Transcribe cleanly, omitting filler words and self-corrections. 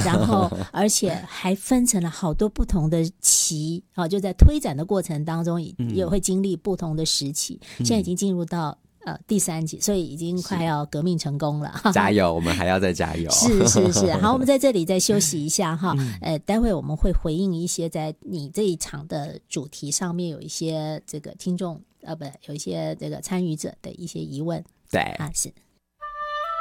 然后而且还分成了好多不同的期，就在推展的过程当中也会经历不同的时期，现在已经进入到第3集，所以已经快要革命成功了。 加油，我们还要再加油。 是。好，我们在这里再休息一下哈。待会我们会回应一些在你这一场的主题上面有一些这个听众有一些这个参与者的一些疑问。 对是。